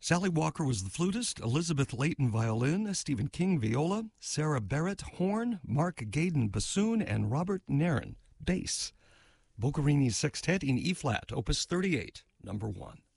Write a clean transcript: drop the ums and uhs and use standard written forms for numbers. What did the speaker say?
Sally Walker was the flutist, Elizabeth Layton violin, Stephen King viola, Sarah Barrett horn, Mark Gaydon bassoon, and Robert Nairn bass. Boccherini's Sextet in E-flat, Opus 38, number 1.